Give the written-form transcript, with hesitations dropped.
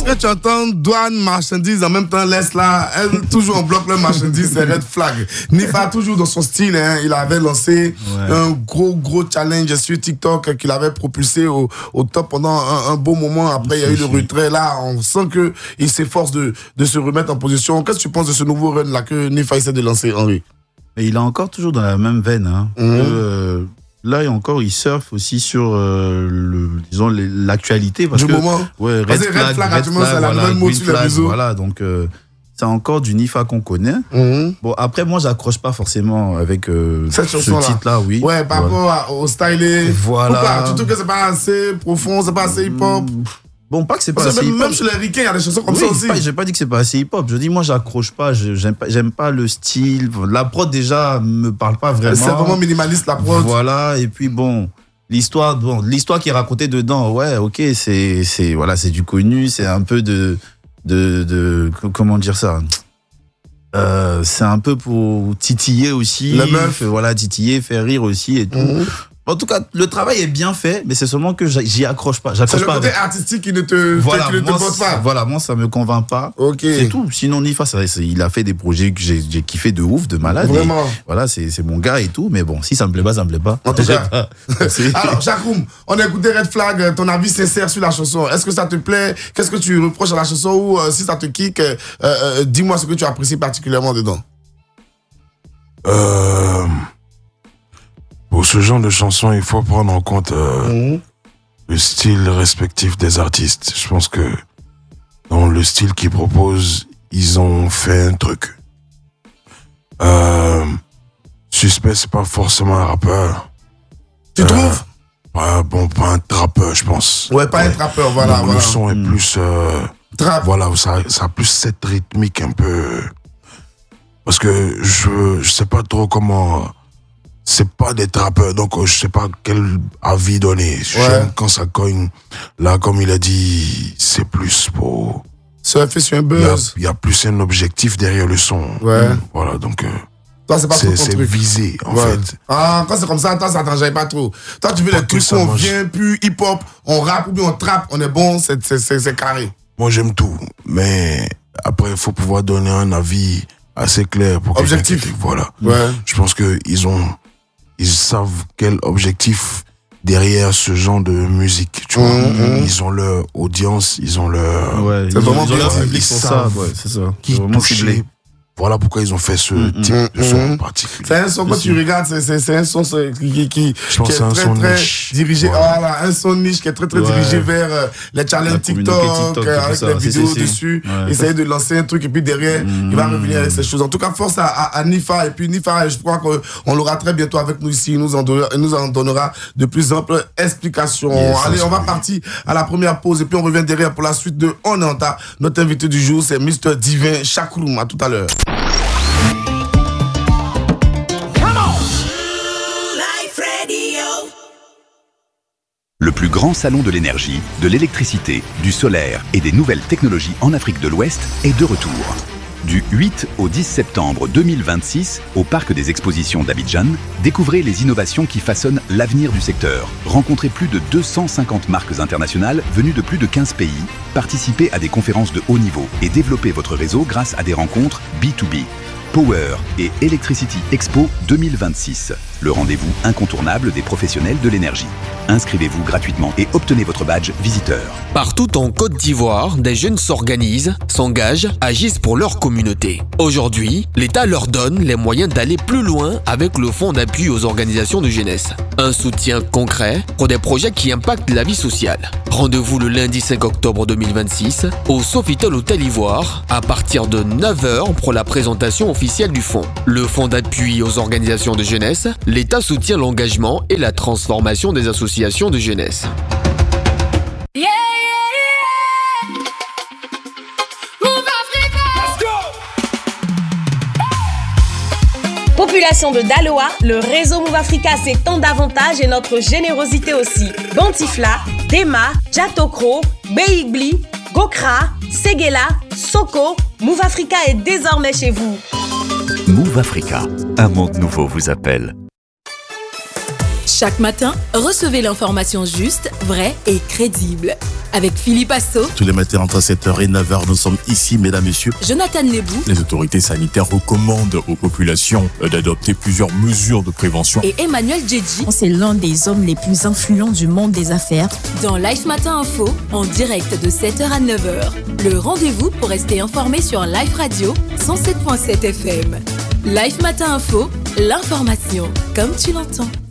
que tu entends douane, marchandises, en même temps, laisse là, elle, toujours en bloc leur marchandise, c'est red flag. Nifa, toujours dans son style, hein, il avait lancé un gros challenge sur TikTok qu'il avait propulsé au top pendant un beau moment. Après, il y a eu le retrait. Là, on sent qu'il s'efforce de se remettre en position. Qu'est-ce que tu penses de ce nouveau run là que Nifa essaie de lancer, Henri? Et il est encore toujours dans la même veine. Hein. Là, il surfe aussi sur l'actualité. Parce du que, moment. Ouais, red flag, actuellement, c'est la nouvelle mot sur les réseaux. Voilà, donc c'est encore du Nifa qu'on connaît. Bon, après, moi, j'accroche pas forcément avec ce titre-là, oui. Ouais, par rapport au style. Voilà. Tu trouves que c'est pas assez profond, c'est pas assez hip-hop? Bon, pas que c'est pas assez hip-hop. Même sur les ricains, il y a des chansons comme ça aussi. J'ai pas dit que c'est pas assez hip-hop. Je dis, moi, j'accroche pas. J'aime pas le style. La prod, déjà, me parle pas vraiment. C'est vraiment minimaliste, la prod. Voilà. Et puis, bon, l'histoire qui est racontée dedans, ouais, ok, c'est du connu. C'est un peu de comment dire ça? C'est un peu pour titiller aussi. La meuf. Voilà, titiller, faire rire aussi et tout. En tout cas, le travail est bien fait, mais c'est seulement que j'y accroche pas. C'est le côté artistique qui ne te botte pas. Voilà, moi, ça me convainc pas. Ok. C'est tout. Sinon, Nifa, il a fait des projets que j'ai kiffé de ouf, de malade. Vraiment. Voilà, c'est mon gars et tout. Mais bon, si ça me plaît pas, ça me plaît pas. En tout cas. Alors, Chakoum, on a écouté Red Flag, ton avis sincère sur la chanson. Est-ce que ça te plaît? Qu'est-ce que tu reproches à la chanson? Ou si ça te kick, dis-moi ce que tu apprécies particulièrement dedans. Pour ce genre de chanson, il faut prendre en compte le style respectif des artistes. Je pense que dans le style qu'ils proposent, ils ont fait un truc. Suspect, c'est pas forcément un rappeur. Tu trouves? Pas un trappeur, je pense. Ouais, pas un trappeur, voilà. Le son est plus... Trap. Voilà, ça a plus cette rythmique un peu... Parce que je sais pas trop comment... C'est pas des trappeurs, donc je sais pas quel avis donner. J'aime quand ça cogne. Là, comme il a dit, c'est plus pour... Ça fait sur un buzz. Il y a plus un objectif derrière le son. Ouais. Voilà, donc... Toi, c'est pas trop ton truc. visé, en fait. Ah, quand c'est comme ça, toi, ça t'enjaille pas trop. Toi, tu veux les trucs où on vient plus hip-hop, on rappe ou bien on trappe, on est bon, c'est carré. Moi, j'aime tout. Mais après, il faut pouvoir donner un avis assez clair. Pour objectif. Voilà. Ouais. Je pense qu'ils savent quel objectif derrière ce genre de musique. Tu vois, ils ont leur audience, ils ont leur... Ouais, c'est vraiment ils ont leur public pour ça. Ouais, c'est ça. Qui toucher. Voilà pourquoi ils ont fait ce type de son particulier. C'est un son, quand tu regardes, c'est un son qui est très dirigé. Voilà, un son niche qui est très dirigé vers les challenges TikTok avec les vidéos dessus. Essayer de lancer un truc et puis derrière, il va revenir avec ces choses. En tout cas, force à Nifa. Et puis Nifa, je crois qu'on l'aura très bientôt avec nous ici. Il nous en donnera de plus amples explications. Allez, on va partir à la première pause et puis on revient derrière pour la suite de On Entend. Notre invité du jour, c'est Mr. Divin Chakoum. À tout à l'heure. Le plus grand salon de l'énergie, de l'électricité, du solaire et des nouvelles technologies en Afrique de l'Ouest est de retour. Du 8 au 10 septembre 2026, au Parc des Expositions d'Abidjan, découvrez les innovations qui façonnent l'avenir du secteur. Rencontrez plus de 250 marques internationales venues de plus de 15 pays, participez à des conférences de haut niveau et développez votre réseau grâce à des rencontres B2B. Power et Electricity Expo 2026, le rendez-vous incontournable des professionnels de l'énergie. Inscrivez-vous gratuitement et obtenez votre badge visiteur. Partout en Côte d'Ivoire, des jeunes s'organisent, s'engagent, agissent pour leur communauté. Aujourd'hui, l'État leur donne les moyens d'aller plus loin avec le Fonds d'appui aux organisations de jeunesse. Un soutien concret pour des projets qui impactent la vie sociale. Rendez-vous le lundi 5 octobre 2026 au Sofitel Hôtel Ivoire à partir de 9h pour la présentation officielle du fonds. Le Fonds d'appui aux organisations de jeunesse, l'État soutient l'engagement et la transformation des associations de jeunesse. Population de Daloa, le réseau Move Africa s'étend davantage et notre générosité aussi. Bantifla, Dema, Jatokro, Beigli, Gokra, Séguéla, Soko, Move Africa est désormais chez vous. Move Africa, un monde nouveau vous appelle. Chaque matin, recevez l'information juste, vraie et crédible. avec Philippe Asso. Tous les matins entre 7h et 9h, nous sommes ici, mesdames, messieurs. Jonathan Lebou. Les autorités sanitaires recommandent aux populations d'adopter plusieurs mesures de prévention. Et Emmanuel Djedji. C'est l'un des hommes les plus influents du monde des affaires. Dans Life Matin Info, en direct de 7h à 9h. Le rendez-vous pour rester informé sur Life Radio 107.7 FM. Life Matin Info, l'information comme tu l'entends.